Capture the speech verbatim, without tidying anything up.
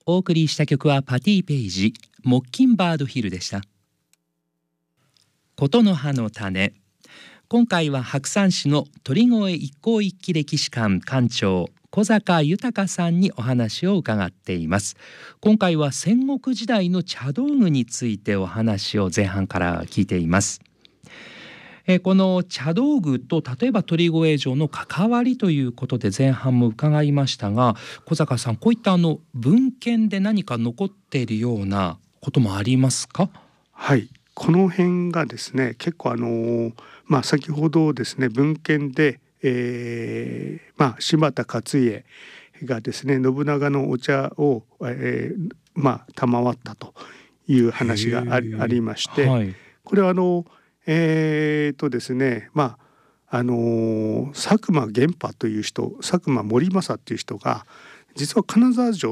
お送りした曲はパティ・ペイジ、モッキンバードヒルでした。琴の葉の種。今回は白山市の鳥越一向一揆歴史館館長小坂豊さんにお話を伺っています。今回は戦国時代の茶道具についてお話を前半から聞いています。えこの茶道具と例えば鳥越城の関わりということで前半も伺いましたが、小坂さん、こういったあの文献で何か残っているようなこともありますか？ はい、この辺がですね、結構あのまあ先ほどですね文献で、えー、まあ柴田勝家がですね信長のお茶を、えー、まあ賜ったという話があり、ありまして、はい、これはあのえーとですねまああの佐久間源派という人、佐久間盛政っていう人が実は金沢城